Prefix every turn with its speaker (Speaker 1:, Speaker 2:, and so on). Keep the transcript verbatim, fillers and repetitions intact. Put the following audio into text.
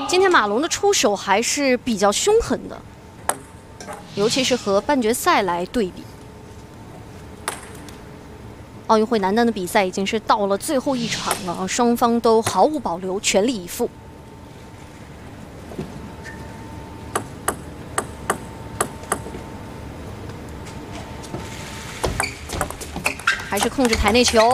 Speaker 1: 今天马龙的出手还是比较凶狠的，尤其是和半决赛来对比。奥运会男单的比赛已经是到了最后一场了，双方都毫无保留，全力以赴。还是控制台内球。